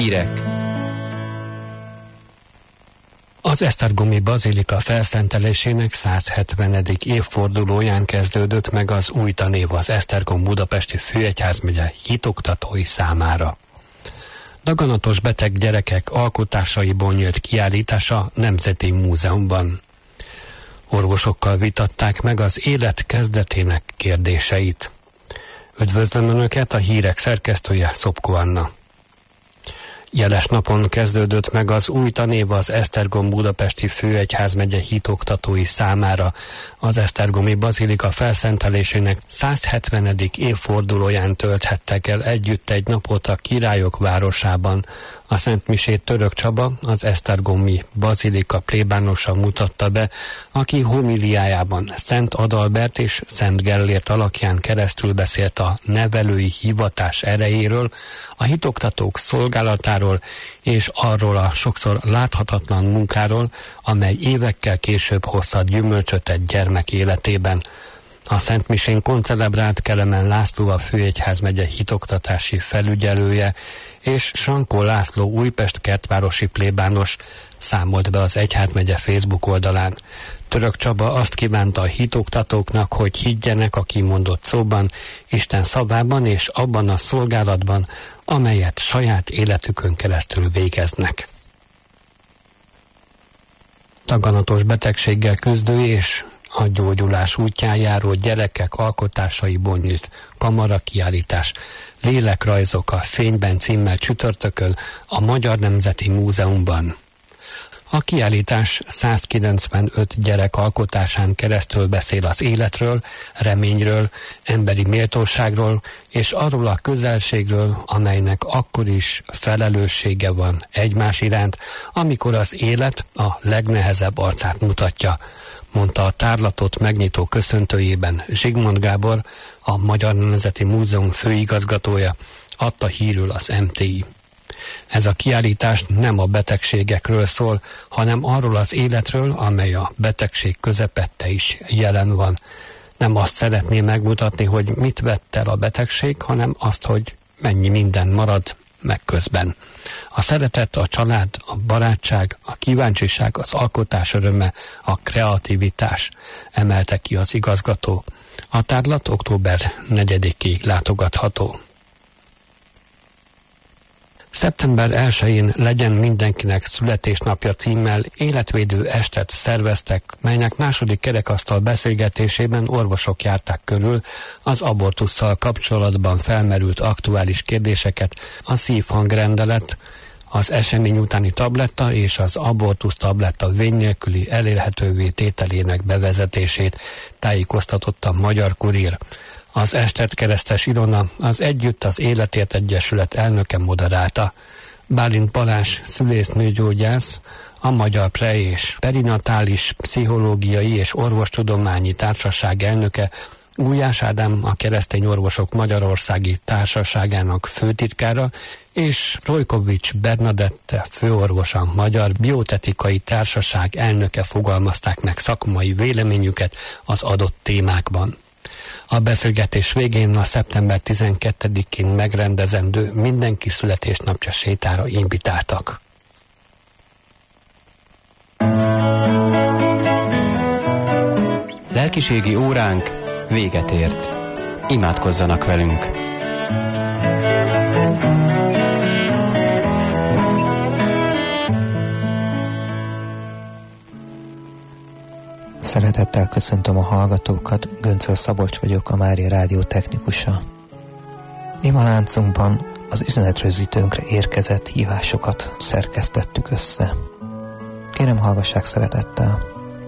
Hírek. Az esztergomi bazilika felszentelésének 170. évfordulóján kezdődött meg az új tanév az Esztergom budapesti főegyházmegye hitoktatói számára. Daganatos beteg gyerekek alkotásaiból nyílt kiállítása Nemzeti Múzeumban. Orvosokkal vitatták meg az élet kezdetének kérdéseit. Üdvözlöm Önöket, a hírek szerkesztője Szopko Anna. Jeles napon kezdődött meg az új tanév az Esztergom budapesti főegyházmegye hitoktatói számára. Az esztergomi bazilika felszentelésének 170. évfordulóján tölthettek el együtt egy napot a Királyok városában. A szentmisét Török Csaba, az esztergomi bazilika plébánosa mutatta be, aki homiliájában Szent Adalbert és Szent Gellért alakján keresztül beszélt a nevelői hivatás erejéről, a hitoktatók szolgálatáról és arról a sokszor láthatatlan munkáról, amely évekkel később hozhat gyümölcsöt egy gyermek életében. A szentmisén koncelebrált Kelemen László, a főegyházmegye hitoktatási felügyelője, és Sankó László Újpest kertvárosi plébános számolt be az egyházmegye Facebook oldalán. Török Csaba azt kívánta a hitoktatóknak, hogy higgyenek a kimondott szóban, Isten szavában és abban a szolgálatban, amelyet saját életükön keresztül végeznek. Daganatos betegséggel küzdő és a gyógyulás útján járó gyerekek alkotásaiból nyílt kamarakiállítás Lélekrajzok a fényben címmel csütörtökön a Magyar Nemzeti Múzeumban. A kiállítás 195 gyerek alkotásán keresztül beszél az életről, reményről, emberi méltóságról és arról a közelségről, amelynek akkor is felelőssége van egymás iránt, amikor az élet a legnehezebb arcát mutatja, mondta a tárlatot megnyitó köszöntőjében Zsigmond Gábor, a Magyar Nemzeti Múzeum főigazgatója, adta hírül az MTI. Ez a kiállítás nem a betegségekről szól, hanem arról az életről, amely a betegség közepette is jelen van. Nem azt szeretné megmutatni, hogy mit vett el a betegség, hanem azt, hogy mennyi minden marad meg közben. A szeretet, a család, a barátság, a kíváncsiság, az alkotás öröme, a kreativitás, emelte ki az igazgató. A tárlat október 4-ig látogatható. Szeptember 1-én legyen mindenkinek születésnapja címmel életvédő estet szerveztek, melynek második kerekasztal beszélgetésében orvosok járták körül az abortusszal kapcsolatban felmerült aktuális kérdéseket, a szívhangrendelet, az esemény utáni tabletta és az abortusz tabletta vény nélküli elérhetővé tételének bevezetését, tájékoztatott a Magyar Kurír. Az estet Keresztes Ilona, az Együtt az Életért Egyesület elnöke moderálta. Bálint Balázs szülésznőgyógyász, a Magyar Pre- és Perinatális Pszichológiai és Orvostudományi Társaság elnöke, Újjás Ádám, a Keresztény Orvosok Magyarországi Társaságának főtitkára, és Rojkovics Bernadette főorvosa, Magyar Biotetikai Társaság elnöke fogalmazták meg szakmai véleményüket az adott témákban. A beszélgetés végén a szeptember 12-én megrendezendő mindenki születésnapja sétára invitáltak. Lelkiségi óránk véget ért. Imádkozzanak velünk! Szeretettel köszöntöm a hallgatókat, Göncöl Szabolcs vagyok, a Mária Rádió technikusa. Imaláncunkban az üzenetrögzítőnkre érkezett hívásokat szerkesztettük össze. Kérem, hallgassák szeretettel.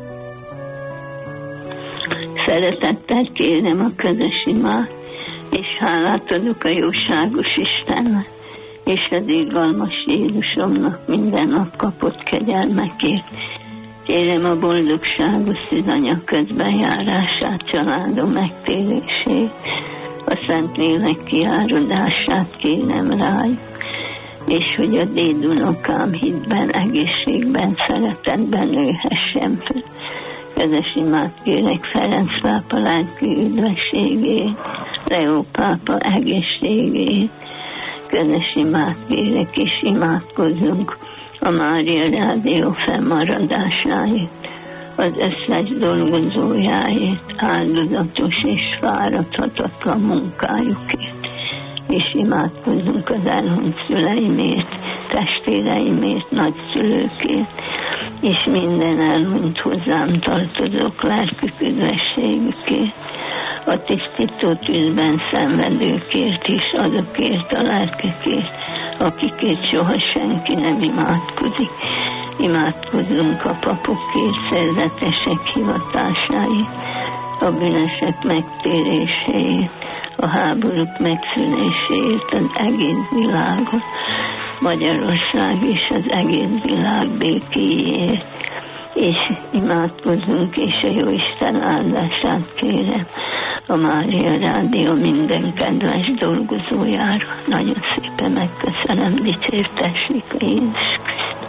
Szeretettel kérem a közös imát, és hálát adok a jóságos Istennek, és az irgalmas Jézusomnak minden nap kapott kegyelmekért. Kérem a boldogságos szűzanya közbenjárását, családom megtérését, a Szentlélek kiáradását kérem rájuk, és hogy a dédunokám hitben, egészségben, szeretetben nőhessen fel. Közös imát kérek Ferenc pápa lelki üdvességét, Leó pápa egészségét. közös imát kérek, és imádkozzunk a Mária Rádió fennmaradásáért, az összes dolgozójáért, áldozatos és fáradhatatlan munkájukért, és imádkozzunk az elhunyt szüleimért, testvéreimért, nagyszülőkért, és minden elhunyt hozzám tartozók lelki üdvességükért, a tisztító tűzben szenvedőkért is, azokért a lelkekért, akikért soha senki nem imádkozik. Imádkozzunk a papokért, szerzetesek hivatásáért, a bűnösök megtéréséért, a háborúk megszűnéséért, az egész világon, Magyarország és az egész világ békéjéért, és imádkozzunk, és a Jóisten áldását kérem a Mária Rádió minden kedves dolgozójára. Nagyon szépen megköszönöm, dicsértessék a Jézus Krisztus.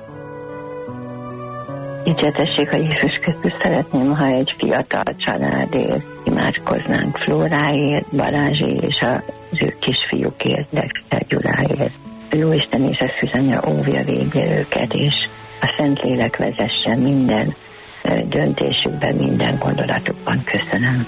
Dicsértessék a Jézus Krisztus. Szeretném, ha egy fiatal családért imádkoznánk, Flóráért, Balázsért és az ő kisfiúkért, Dexter Gyuláért. Jóisten és a Szűzanya óvja, védje őket, és a Szentlélek vezessen minden döntésükben, minden gondolatukban. Köszönöm.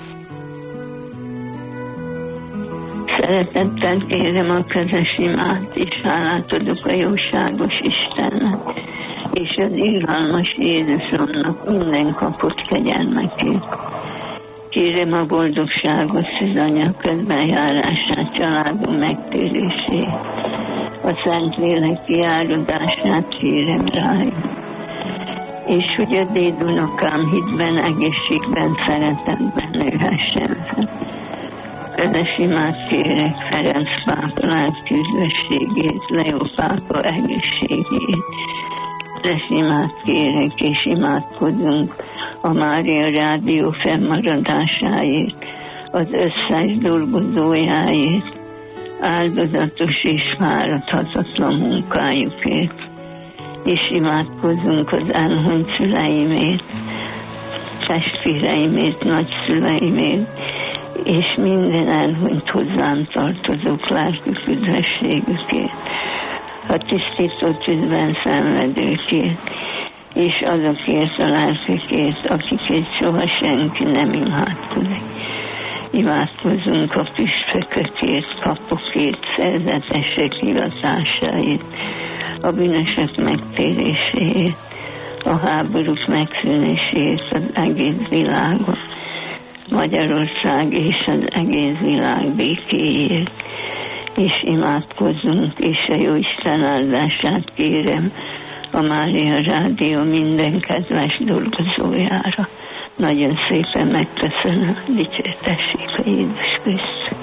Szeretettel kérem a közös imát, és hálát adok a jóságos Istennek, és az irgalmas Jézusomnak minden kapott kegyelmekét. Kérem a boldogságos Szűzanya közbenjárását, családom megtérését, a Szentlélek kiáradását kérem rájuk, és hogy a dédunokám hitben, egészségben, szeretetben nőhessen fel. Közös imát kérek Ferenc pápa lelki üdvességét, Leó pápa egészségét. Közös imát kérek, és imádkozunk a Mária Rádió fennmaradásáért, az összes dolgozójáért, áldozatos és fáradhatatlan munkájukért, és imádkozunk az elhunyt szüleimért, testvéreimért, nagyszüleimért, és minden elhunyt hozzám tartozók lelkük üdvességükért, a tisztító tűzben szenvedőkért, és azokért a lelkekért, akikért soha senki nem imádkozik. Imádkozunk a püspökökért, papokért, szerzetesek hivatásáért, a bűnösök megtéréséért, a háborúk megszűnéséért az egész világon, Magyarország és az egész világ békéért, és imádkozunk, és a Jóisten áldását kérem a Mária Rádió minden kedves dolgozójára. Nagyon szépen megköszönöm, dicsértessék a Jézus Krisztus.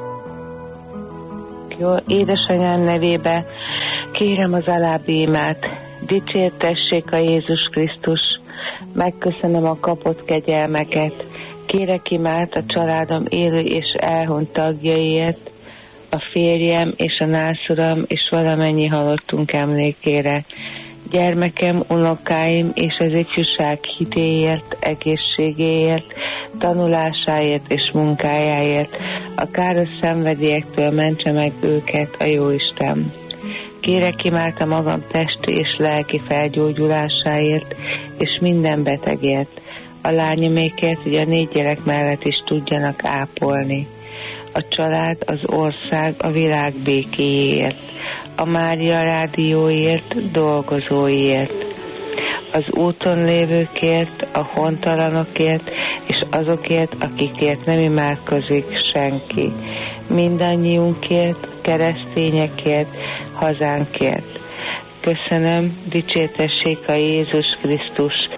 Jó, édesanyám nevébe kérem az alábbi imát, dicsértessék a Jézus Krisztus, megköszönöm a kapott kegyelmeket, kérek imát a családom élő és elhunyt tagjaiért, a férjem és a nászuram és valamennyi halottunk emlékére, gyermekem, unokáim és az ifjúság hitéért, egészségéért, tanulásáért és munkájáért, a káros szenvedélyektől mentse meg őket a Jóisten. Kérek imát a magam testi és lelki felgyógyulásáért és minden betegért, a lányomékért, hogy a 4 gyerek mellett is tudjanak ápolni, a család, az ország, a világ békéjéért, a Mária Rádióért, dolgozóiért, az úton lévőkért, a hontalanokért, és azokért, akikért nem imádkozik senki, mindannyiunkért, keresztényekért, hazánkért. Köszönöm, dicsértessék a Jézus Krisztus.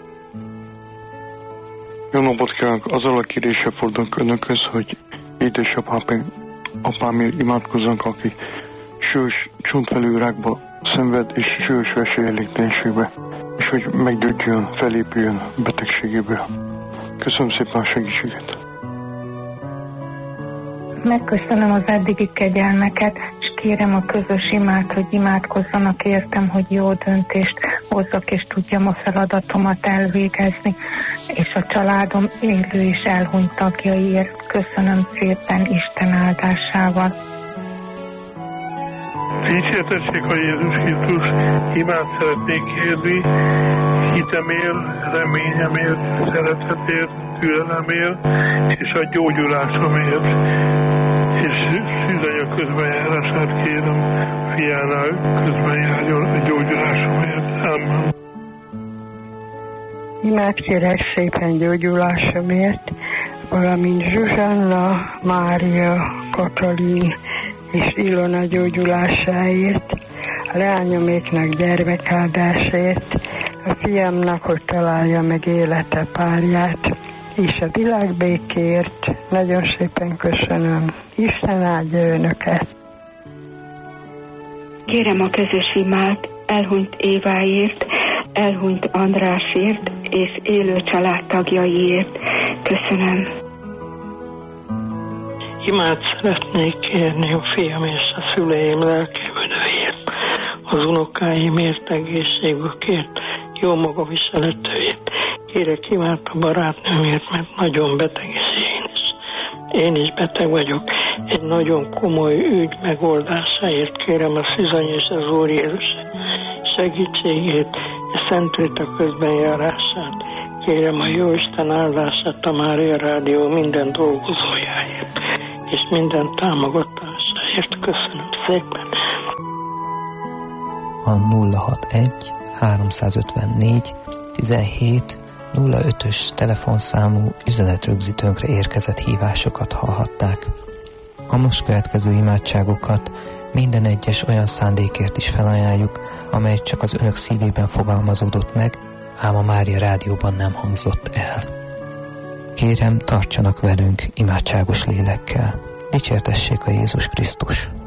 Jó napot kívánok! Azzal a kéréssel fordulok önökhöz, hogy édesapámért imádkozzanak, aki sős csontvelő rákba szenved és sős vesélyeléktelenségbe, és hogy meggyógyuljon, felépüljön betegségéből. Köszönöm szépen a segítséget! Megköszönöm az eddigi kegyelmeket, és kérem a közös imát, hogy imádkozzanak értem, hogy jó döntést hozzak, és tudjam a feladatomat elvégezni, és a családom élő és elhunyt tagjaiért. Köszönöm szépen Isten áldásával. Dicsértessék a Jézus Krisztus, imát szeretnék kérni, hitemért, reményemért, szeretetért, türelemért, és a gyógyulásomért. És szűzanya közbenjárását kérem, fiánál közbenjárjon a gyógyulásomért. Amen. Imát kérek szépen gyógyulásomért, valamint Zsuzsanna, Mária, Katalin és Ilona gyógyulásáért, a leányoméknak gyermekáldásáért, a fiamnak, hogy találja meg élete párját, és a világbékért. Nagyon szépen köszönöm. Isten áldja önöket. Kérem a közös imát elhunyt Éváért, elhunyt Andrásért és élő családtagjaiért. Köszönöm. Imát szeretnék kérni a fiam és a szüleim lelkevődőért, az unokáimért, egészségükért, jó magaviseletőért. Kérek imát a barátnőmért, mert nagyon beteg, és én is beteg vagyok. Egy nagyon komoly ügy megoldásáért kérem a Szűzany és az Úr Jézus segítségét, és Szentréta közbenjárását. Kérem a Jóisten áldását a Mária Rádió minden dolgozójáért, és minden támogatásáért. Köszönöm szépen. A 061 354 17 05-ös telefonszámú üzenetrögzítőnkre érkezett hívásokat hallhatták. A most következő imádságokat minden egyes olyan szándékért is felajánljuk, amely csak az önök szívében fogalmazódott meg, ám a Mária Rádióban nem hangzott el. Kérem, tartsanak velünk imádságos lélekkel. Dicsértessék a Jézus Krisztus!